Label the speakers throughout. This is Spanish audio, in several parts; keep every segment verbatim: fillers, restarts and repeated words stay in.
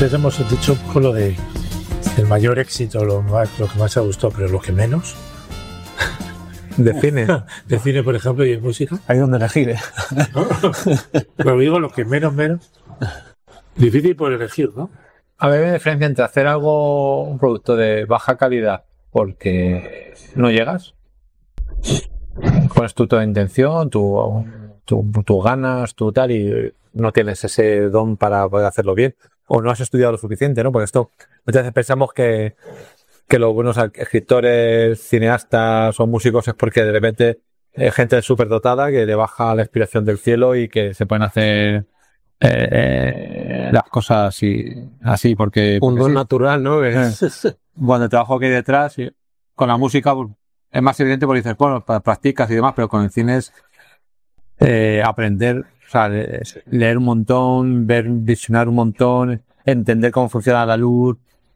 Speaker 1: Antes hemos dicho un poco lo de el mayor éxito, lo, más, lo que más te gustó, pero lo que menos.
Speaker 2: De cine.
Speaker 1: De cine, por ejemplo, y de música.
Speaker 2: Hay donde elegir, ¿eh?
Speaker 1: Pero digo lo que menos, menos. Difícil por elegir, ¿no?
Speaker 3: A ver, hay diferencia entre hacer algo, un producto de baja calidad porque no llegas, pones tu toda intención, tu, tu, tu ganas, tu tal, y no tienes ese don para poder hacerlo bien, o no has estudiado lo suficiente, ¿no? Porque esto, muchas veces pensamos que, que los buenos escritores, cineastas o músicos es porque de repente hay gente súper dotada que le baja la inspiración del cielo y que se pueden hacer eh, eh, las cosas así, así porque...
Speaker 2: Un
Speaker 3: porque
Speaker 2: don
Speaker 3: sí.
Speaker 2: natural, ¿no?
Speaker 3: Eh. Cuando el trabajo que hay detrás, y con la música pues, es más evidente porque dices, bueno, practicas y demás, pero con el cine es eh, aprender, o sea, leer un montón, ver, visionar un montón, entender cómo funciona la luz,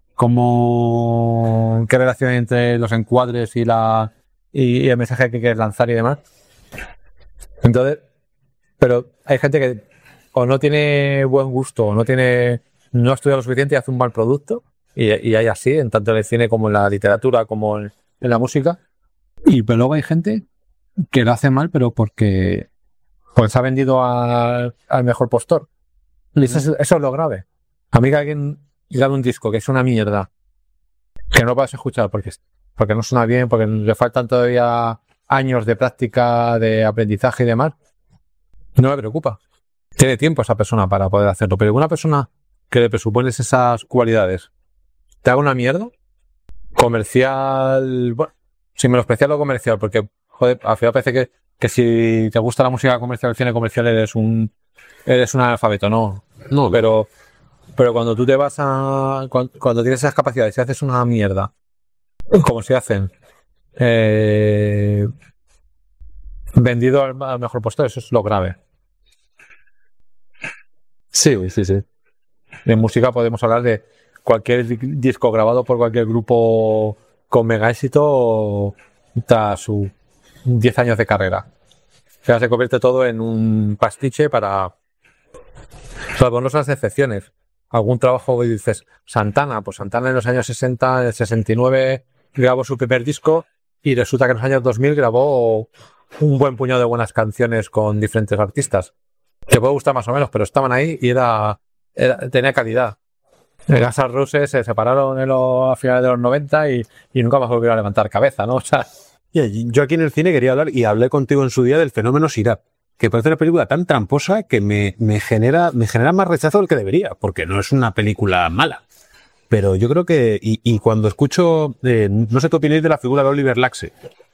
Speaker 3: cómo, qué relación hay entre los encuadres y la y el mensaje que quieres lanzar y demás. Entonces, pero hay gente que o no tiene buen gusto, o no tiene, no ha estudiado lo suficiente y hace un mal producto. Y, y hay así, en tanto en el cine como en la literatura, como en, en la música. Y pero luego hay gente que lo hace mal, pero porque pues ha vendido a, al mejor postor. Y eso, es, eso es lo grave. A mí que alguien grabe un disco que es una mierda, que no lo puedes escuchar porque, porque no suena bien, porque le faltan todavía años de práctica, de aprendizaje y demás, no me preocupa. Tiene tiempo esa persona para poder hacerlo. Pero una persona que le presupones esas cualidades te haga una mierda comercial, bueno, sin menospreciar lo comercial, porque joder, al final parece que, que si te gusta la música comercial, el cine comercial, eres un eres un analfabeto, no, no, pero pero cuando tú te vas a cuando, cuando tienes esas capacidades y haces una mierda, como se hacen, eh, vendido al, al mejor postor, eso es lo grave.
Speaker 2: Sí, sí, sí.
Speaker 3: En música podemos hablar de cualquier disco grabado por cualquier grupo con mega éxito tras sus diez años de carrera. O sea, se convierte todo en un pastiche para... Salvo no las excepciones. Algún trabajo que dices, Santana, pues Santana en los años sesenta, en el sesenta y nueve grabó su primer disco y resulta que en los años dos mil grabó un buen puñado de buenas canciones con diferentes artistas. Te puede gustar más o menos, pero estaban ahí y era, era tenía calidad. Guns N' Roses se separaron en los, a finales de los noventa y, y nunca más volvieron a levantar cabeza, ¿no? O sea,
Speaker 2: yo aquí en el cine quería hablar, y hablé contigo en su día, del fenómeno Sirap, que parece una película tan tramposa que me, me genera me genera más rechazo del que debería, porque no es una película mala. Pero yo creo que, y, y cuando escucho, eh, no sé qué opináis de la figura de Oliver Laxe.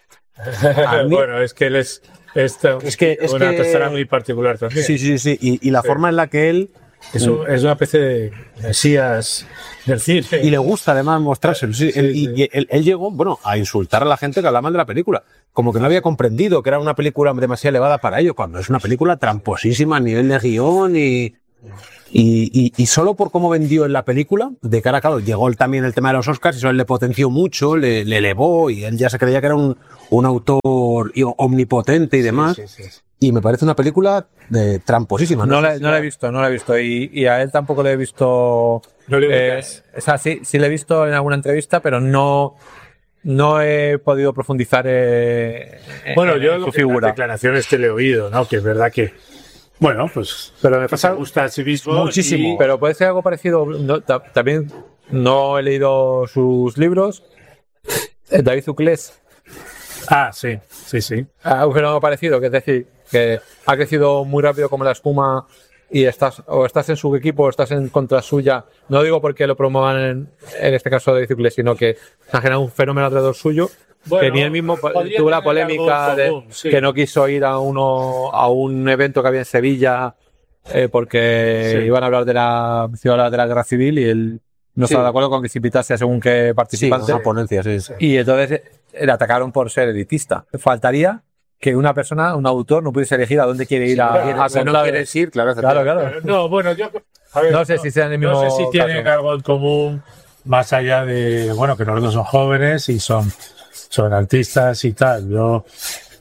Speaker 1: Mí, bueno, es que él es, es,
Speaker 2: es, que, es
Speaker 1: una
Speaker 2: que,
Speaker 1: persona muy particular también.
Speaker 2: Sí, sí, sí, y, y la sí. forma en la que él...
Speaker 1: Es, un, es una especie de mesías del cine.
Speaker 2: Y le gusta además mostrárselo. Sí, sí, él, sí. Y él, él llegó, bueno, a insultar a la gente que hablaba mal de la película. Como que no había comprendido que era una película demasiado elevada para ello, cuando es una película tramposísima a nivel de guión y... Y, y, y solo por cómo vendió en la película, de cara a claro, llegó él también el tema de los Oscars y eso él le potenció mucho, le, le elevó y él ya se creía que era un, un autor omnipotente y demás. Sí, sí, sí. Y me parece una película de tramposísima.
Speaker 3: No, no, la, no la he visto, no la he visto. Y, y a él tampoco le he visto...
Speaker 1: No le
Speaker 3: eh, o sea, sí, sí le he visto en alguna entrevista, pero no... No he podido profundizar eh,
Speaker 1: bueno,
Speaker 3: en,
Speaker 1: yo
Speaker 3: en su
Speaker 1: lo
Speaker 3: figura.
Speaker 1: Las declaraciones que le he oído, ¿no? Que es verdad que... Bueno, pues...
Speaker 3: Pero me pasa...
Speaker 1: Me gusta a sí mismo
Speaker 3: muchísimo.
Speaker 1: Y...
Speaker 3: Pero puede ser algo parecido. No, ta, también no he leído sus libros. David Zuclés.
Speaker 1: Ah, sí, sí, sí.
Speaker 3: Algo que no me ha parecido, que es decir, que ha crecido muy rápido como la espuma y estás o estás en su equipo o estás en contra suya. No digo porque lo promuevan en, en este caso de Zuclés, sino que se ha generado un fenómeno alrededor suyo. Bueno, que ni él mismo tuvo la polémica de común, sí. que no quiso ir a uno a un evento que había en Sevilla eh, porque sí. iban a hablar de la, iban a hablar de la guerra civil y él no sí. estaba de acuerdo con que se invitase a según qué participante.
Speaker 2: Sí, una ponencia, sí, sí.
Speaker 3: Y entonces le atacaron por ser elitista. Faltaría que una persona, un autor, no pudiese elegir a dónde quiere ir sí, a,
Speaker 2: a, a
Speaker 3: si
Speaker 2: no quieres ir, claro,
Speaker 3: claro, claro.
Speaker 1: No, bueno, yo a ver,
Speaker 3: no sé no, si sean el mismo
Speaker 1: no sé si tienen
Speaker 3: caso.
Speaker 1: algo en común más allá de, bueno, que los dos son jóvenes y son son artistas y tal. Yo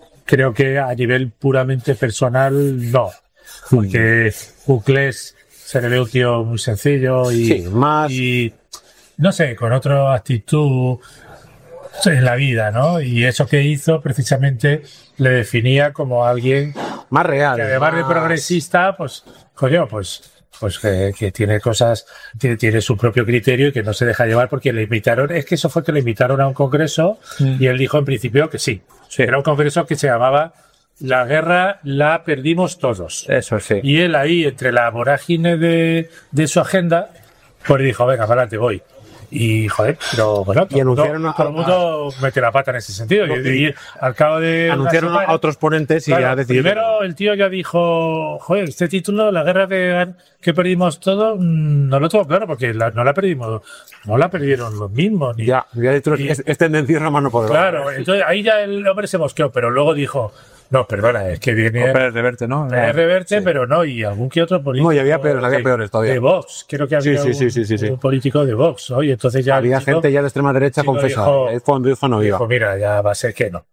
Speaker 1: creo que a nivel puramente personal, no. Porque Zuclés se le ve un tío muy sencillo y,
Speaker 2: Sí, más-
Speaker 1: y no sé, con otra actitud en la vida, ¿no? Y eso que hizo precisamente le definía como alguien
Speaker 2: Más real.
Speaker 1: que además de
Speaker 2: más-
Speaker 1: progresista, pues, coño, pues, pues que, que tiene cosas, tiene, tiene su propio criterio y que no se deja llevar porque le invitaron, es que eso fue que le invitaron a un congreso y él dijo en principio que sí.
Speaker 3: Sí.
Speaker 1: Era un congreso que se llamaba La guerra la perdimos todos.
Speaker 3: Eso sí.
Speaker 1: Y él ahí, entre la vorágine de, de su agenda, pues dijo, venga, para adelante, voy. Y, joder, pero bueno, todo,
Speaker 2: Y anunciaron
Speaker 1: todo-
Speaker 2: a-
Speaker 1: todo el mundo mete la pata en ese sentido.
Speaker 2: No,
Speaker 1: y, y al cabo de una
Speaker 2: Anunciaron
Speaker 1: semana-
Speaker 2: a otros ponentes y
Speaker 1: Claro,
Speaker 2: ya decidieron.
Speaker 1: primero el tío ya dijo, joder, este título, la guerra de, que perdimos todo, mm, no lo tengo claro, porque la- no la perdimos, no la perdieron los mismos. Ni,
Speaker 2: Ya, ya dicho,
Speaker 1: Y-
Speaker 2: es, es tendenciosa más no poder.
Speaker 1: Claro, entonces ahí ya el hombre se mosqueó, pero luego dijo, no, perdona, es que viene
Speaker 3: O Pérez Reverte, ¿no?
Speaker 1: Pérez Reverte, pero no, y algún que otro político.
Speaker 2: No, y había peores, había
Speaker 1: de-
Speaker 2: peores todavía.
Speaker 1: De Vox, creo que había
Speaker 2: Sí, sí, sí,
Speaker 1: un,
Speaker 2: sí, sí, sí.
Speaker 1: un político de Vox, ¿no? Y entonces ya
Speaker 2: Había
Speaker 1: el chico
Speaker 2: gente ya de extrema derecha
Speaker 1: chico
Speaker 2: confesada.
Speaker 1: dijo-
Speaker 2: Es cuando dijo no iba.
Speaker 1: dijo, mira, ya va a ser que no.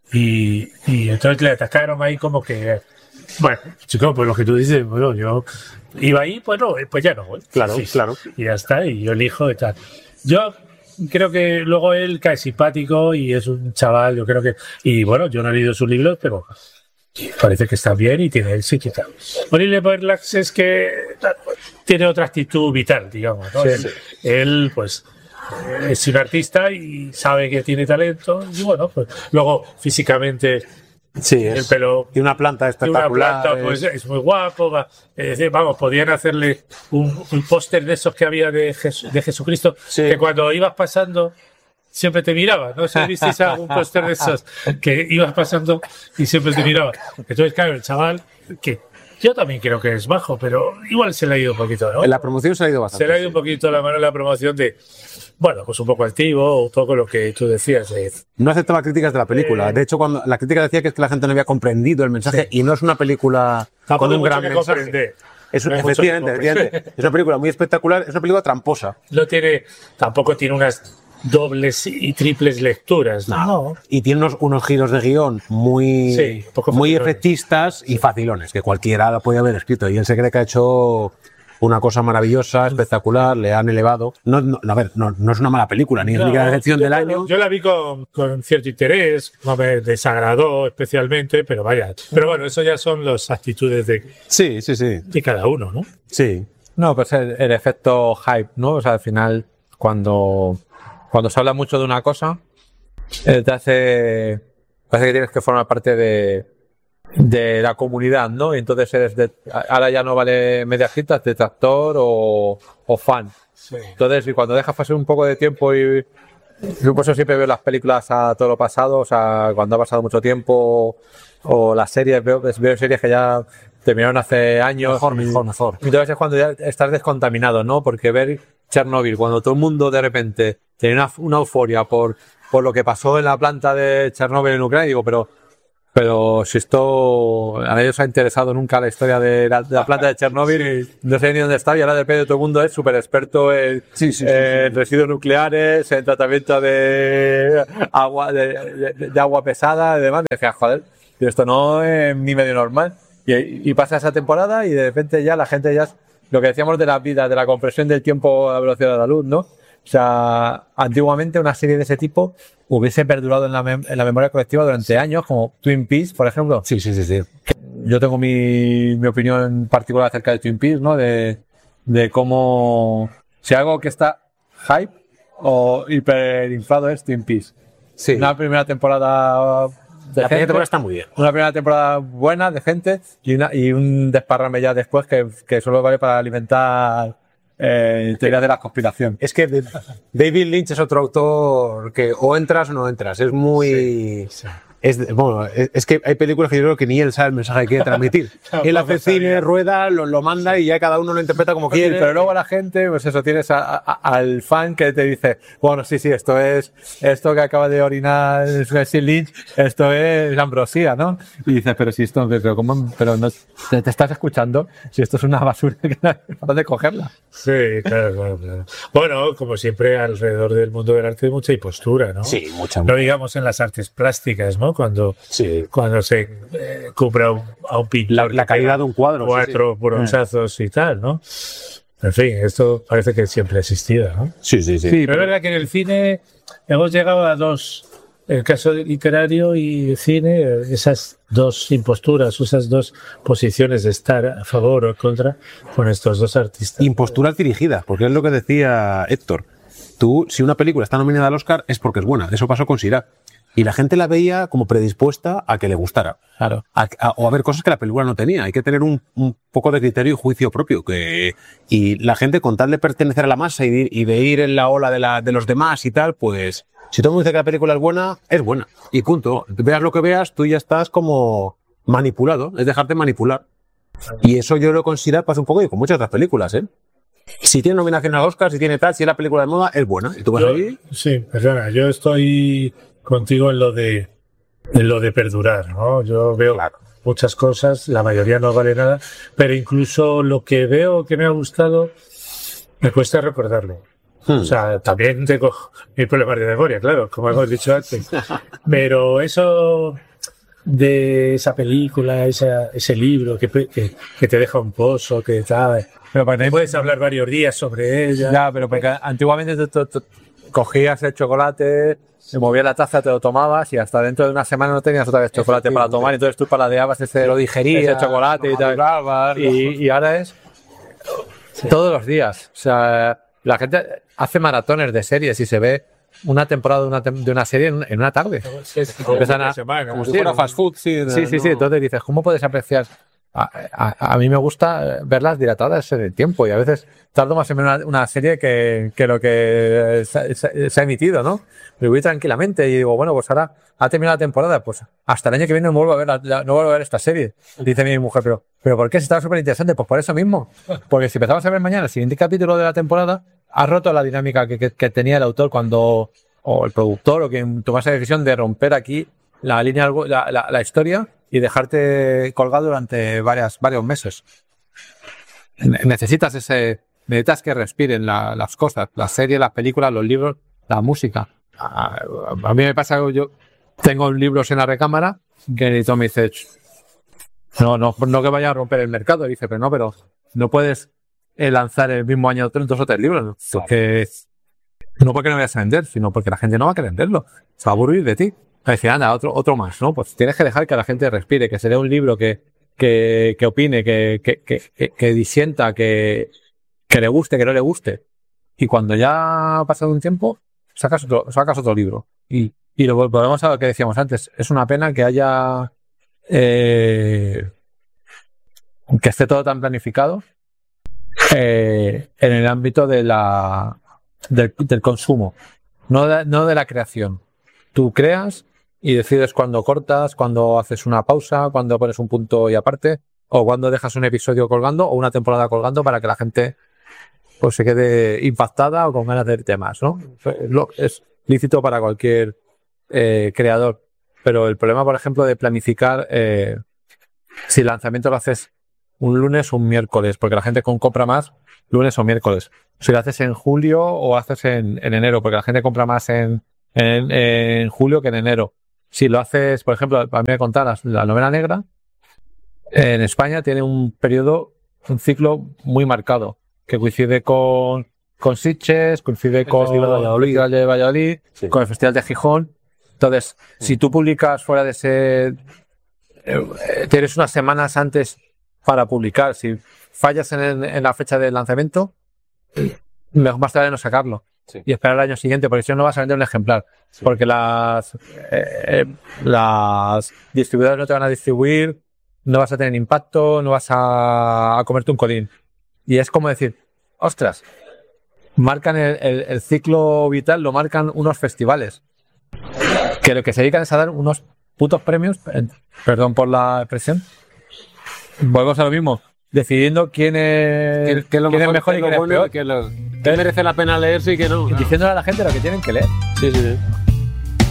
Speaker 1: Y, y entonces le atacaron ahí como que, bueno, chico, pues lo que tú dices, bueno, yo iba ahí, pues no, pues ya no voy.
Speaker 2: Claro,
Speaker 1: Sí,
Speaker 2: claro.
Speaker 1: Y ya está, y yo elijo y tal. Yo creo que luego él cae simpático y es un chaval, yo creo que, y bueno, yo no he leído sus libros, pero parece que está bien y tiene éxito y tal. Oliver Berlax es que tal, pues, tiene otra actitud vital, digamos, ¿no?
Speaker 2: Sí,
Speaker 1: él,
Speaker 2: sí.
Speaker 1: él, pues, eh, es un artista y sabe que tiene talento y bueno, pues luego físicamente
Speaker 2: Sí,
Speaker 1: el
Speaker 2: es.
Speaker 1: pelo
Speaker 2: Y una planta
Speaker 1: tiene una
Speaker 2: espectacular.
Speaker 1: planta, pues es muy guapo, va. Es decir, vamos, podían hacerle un, un póster de esos que había de, Jes- de Jesucristo,
Speaker 2: Sí.
Speaker 1: que cuando ibas pasando siempre te miraba, ¿no? Si visteis algún póster de esos que ibas pasando y siempre te miraba. Entonces, claro, el chaval, que yo también creo que es bajo, pero igual se le ha ido un poquito, ¿no?
Speaker 2: En la promoción se ha ido bastante.
Speaker 1: Se le ha ido un poquito la mano en la promoción de, bueno, pues un poco altivo, un poco lo que tú decías, de,
Speaker 2: No aceptaba críticas de la película.
Speaker 1: Eh.
Speaker 2: De hecho, cuando la crítica decía que es que la gente no había comprendido el mensaje y no es una película
Speaker 1: tampoco
Speaker 2: con un
Speaker 1: mucho
Speaker 2: gran
Speaker 1: que
Speaker 2: mensaje.
Speaker 1: comprender.
Speaker 2: Es,
Speaker 1: No hay mucho
Speaker 2: efectivamente,
Speaker 1: que comprender.
Speaker 2: efectivamente. Es una película muy espectacular, es una película tramposa.
Speaker 1: No tiene, tampoco tiene unas dobles y triples lecturas, ¿no?
Speaker 2: Y tiene unos, unos giros de guión muy,
Speaker 1: Sí, poco
Speaker 2: muy
Speaker 1: facilones.
Speaker 2: efectistas y facilones, que cualquiera lo podía haber escrito. Y él se cree que ha hecho una cosa maravillosa, espectacular, le han elevado. No, no, a ver, no, no es una mala película, ni es ni que la decepción
Speaker 1: yo,
Speaker 2: del año.
Speaker 1: Yo la vi con, con cierto interés, no me desagradó especialmente, pero vaya. Pero bueno, eso ya son las actitudes de,
Speaker 2: Sí, sí, sí.
Speaker 1: de cada uno, ¿no?
Speaker 2: Sí.
Speaker 3: No, pues el, el efecto hype, ¿no? O sea, al final, cuando, cuando se habla mucho de una cosa, eh, te hace, parece que tienes que formar parte de, de la comunidad, ¿no? Y entonces eres de, ahora ya no vale mediajita, detractor o, o fan.
Speaker 1: Sí.
Speaker 3: Entonces, y cuando dejas pasar un poco de tiempo y yo por eso siempre veo las películas a todo lo pasado, o sea, cuando ha pasado mucho tiempo, o las series, veo, veo series que ya terminaron hace años.
Speaker 2: Mejor, mejor, mejor.
Speaker 3: Y entonces es cuando ya estás descontaminado, ¿no? Porque ver Chernobyl, cuando todo el mundo de repente tenía una, una euforia por, por lo que pasó en la planta de Chernobyl en Ucrania, digo, pero pero si esto a nadie os ha interesado nunca la historia de la, de la planta de Chernobyl, no sé ni dónde está, y ahora de repente todo el mundo es súper experto en,
Speaker 2: Sí, sí, sí,
Speaker 3: en residuos nucleares, en tratamiento de agua de, de- de agua pesada y demás. Y decía, joder, esto no es ni medio normal. Y, y pasa esa temporada y de repente ya la gente ya es lo que decíamos de la vida, de la compresión del tiempo a la velocidad de la luz, ¿no? O sea, antiguamente una serie de ese tipo hubiese perdurado en la, mem- en la memoria colectiva durante años, como Twin Peaks, por ejemplo.
Speaker 2: Sí, sí, sí, sí.
Speaker 3: Yo tengo mi, mi opinión particular acerca de Twin Peaks, ¿no? De, de cómo, si algo que está hype o hiperinflado es Twin Peaks.
Speaker 2: Sí.
Speaker 3: Una primera temporada de
Speaker 2: La primera
Speaker 3: gente,
Speaker 2: temporada está muy bien.
Speaker 3: una primera temporada buena de gente y, una, y un desparrame ya después que, que solo vale para alimentar eh, teorías de la conspiración.
Speaker 2: Es que de- David Lynch es otro autor que o entras o no entras. Es muy... Es, de- bueno, es, es que hay películas que yo creo que ni él sabe el mensaje que quiere transmitir. Él hace cine, rueda, lo, lo manda y ya cada uno lo interpreta como quiere.
Speaker 3: Pero luego la gente, pues eso, tienes a- a- al fan que te dice, bueno, sí, sí, esto es, esto que acaba de orinar Steve Lynch, esto es ambrosía, ¿no? Y dices, pero si esto, pero ¿cómo? Pero no, te, te estás escuchando, si esto es una basura, ¿para de cogerla?
Speaker 1: Sí, claro, claro, claro. Bueno, como siempre, alrededor del mundo del arte hay mucha impostura, ¿no?
Speaker 2: Sí, mucha.
Speaker 1: No digamos en las artes plásticas, ¿no? ¿no? Cuando,
Speaker 2: Sí.
Speaker 1: cuando se eh, cumple a un, a un pintor.
Speaker 2: La, la calidad de un cuadro.
Speaker 1: Cuatro
Speaker 2: sí, sí.
Speaker 1: brochazos y tal, ¿no? En fin, esto parece que siempre ha existido, ¿no?
Speaker 2: Sí, sí, sí.
Speaker 3: Sí,
Speaker 1: Pero es verdad que en el cine hemos llegado a dos, en el caso literario y cine, esas dos imposturas, esas dos posiciones de estar a favor o en contra con estos dos artistas.
Speaker 2: Imposturas dirigidas, porque es lo que decía Héctor. Tú, si una película está nominada al Oscar, es porque es buena. Eso pasó con Sirá. Y la gente la veía como predispuesta a que le gustara.
Speaker 3: Claro.
Speaker 2: A, a, o a ver cosas que la película no tenía. Hay que tener un, un poco de criterio y juicio propio. Que, y la gente, con tal de pertenecer a la masa y de, y de ir en la ola de, la, de los demás y tal, pues si todo el mundo dice que la película es buena, es buena. Y punto. Veas lo que veas, tú ya estás como manipulado. Es dejarte manipular. Y eso yo lo considero, pasa un poco y con muchas otras películas, ¿eh? Si tiene nominación al Oscar, si tiene tal, si es la película de moda, es buena. Y tú vas
Speaker 1: Yo-
Speaker 2: ahí.
Speaker 1: Sí, perdona, yo estoy contigo en lo de en lo de perdurar, ¿no? Yo veo
Speaker 2: Claro.
Speaker 1: muchas cosas, la mayoría no vale nada, pero incluso lo que veo que me ha gustado me cuesta recordarlo.
Speaker 2: Hmm.
Speaker 1: O sea, también tengo mis problemas de memoria, claro, como hemos dicho antes. Pero eso de esa película, esa, ese libro que, pe- que, que te deja un pozo, que tal,
Speaker 3: Pero para que
Speaker 1: puedes hablar varios días sobre ella.
Speaker 3: Ya, pero porque antiguamente tú, tú- tú cogías el chocolate, se movía la taza, te lo tomabas y hasta dentro de una semana no tenías otra vez chocolate para tomar. Entonces tú paladeabas ese,
Speaker 2: Lo digerías,
Speaker 3: ese chocolate y
Speaker 2: lo
Speaker 3: tal.
Speaker 2: madurabas,
Speaker 3: Y, y ahora es todos los días. O sea, la gente hace maratones de series y se ve una temporada de una, tem- de una serie en, en una tarde. Empiezan a-
Speaker 2: Como si
Speaker 3: Sí,
Speaker 2: fuera
Speaker 3: no.
Speaker 2: fast food, sí.
Speaker 3: Sí, sí, sí.
Speaker 2: no.
Speaker 3: Entonces dices, ¿cómo puedes apreciar? A, a- a mí me gusta verlas dilatadas en el tiempo y a veces tardo más en ver una, una serie que, que lo que se, se- se ha emitido, ¿no? Me voy tranquilamente y digo, bueno, pues ahora ha terminado la temporada, pues hasta el año que viene no vuelvo a ver, la- la- no vuelvo a ver esta serie. Dice mi mujer, pero, pero ¿por qué? Si estaba súper interesante. Pues por eso mismo. Porque si empezamos a ver mañana el siguiente capítulo de la temporada, ha roto la dinámica que, que- que tenía el autor cuando, o el productor, o quien tomase la decisión de romper aquí la línea, la, la, la historia y dejarte colgado durante varias, varios meses. Ne- Necesitas ese, necesitas que respiren la- las cosas, las series, las películas, los libros, la música. A, a mí me pasa que yo tengo libros en la recámara que el editor me dice, "Ch, no, no, no que vaya a romper el mercado", dice, pero no, pero no puedes eh, lanzar el mismo año tres- dos o tres libros, ¿no? Porque no porque no vayas a vender, sino porque la gente no va a querer venderlo, se va a aburrir de ti. A decir, anda, otro, otro más, ¿no? Pues tienes que dejar que la gente respire, que se lea un libro, que, que, que opine, que, que, que, que, que disienta, que, que le guste, que no le guste. Y cuando ya ha pasado un tiempo, sacas otro, sacas otro libro. Y, y lo volvemos a lo que decíamos antes. Es una pena que haya, eh, que esté todo tan planificado, eh, en el ámbito de la, del, del consumo, no de, no de la creación. Tú creas y decides cuándo cortas, cuándo haces una pausa, cuándo pones un punto y aparte, o cuándo dejas un episodio colgando o una temporada colgando para que la gente pues se quede impactada o con ganas de ver temas, ¿no? Es lo- Es lícito para cualquier eh, creador, pero el problema, por ejemplo, de planificar, eh, si el lanzamiento lo haces un lunes o un miércoles, porque la gente con- compra más lunes o miércoles. Si lo haces en julio o haces en, en enero, porque la gente compra más en, en, en julio que en enero. Si lo haces, por ejemplo, a mí me contaron la, la novela negra, en España tiene un periodo, un ciclo muy marcado, que coincide con, con Sitges, coincide con
Speaker 2: Festival de Valladolid.
Speaker 3: el Festival de Valladolid,
Speaker 2: Sí.
Speaker 3: con el Festival de Gijón. Entonces, si tú publicas fuera de ese... eh, tienes unas semanas antes para publicar. Si fallas en, en la fecha del lanzamiento, mejor más tarde no sacarlo.
Speaker 2: Sí.
Speaker 3: Y esperar el año siguiente, porque si no, no vas a vender un ejemplar.
Speaker 2: Sí.
Speaker 3: Porque las, eh, las distribuidoras no te van a distribuir, no vas a tener impacto, no vas a, a comerte un colín. Y es como decir, ostras, marcan el, el- el ciclo vital, lo marcan unos festivales. Que lo que se dedican es a dar unos putos premios, eh, perdón por la expresión. Volvemos a lo mismo, decidiendo quién es,
Speaker 2: Que, que lo
Speaker 3: quién es
Speaker 2: mejor,
Speaker 3: mejor
Speaker 2: que
Speaker 3: y
Speaker 2: lo
Speaker 3: quién es
Speaker 2: bueno,
Speaker 3: peor.
Speaker 2: que, lo, que merece la pena leerse y que no.
Speaker 3: Y diciéndole a la gente lo que tienen que leer.
Speaker 2: Sí, sí, sí.